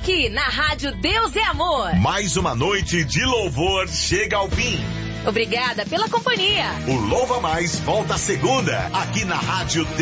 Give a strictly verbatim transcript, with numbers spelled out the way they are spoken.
aqui na Rádio Deus é Amor. Mais uma noite de louvor chega ao fim. Obrigada pela companhia. O Louva Mais volta segunda, aqui na Rádio Deus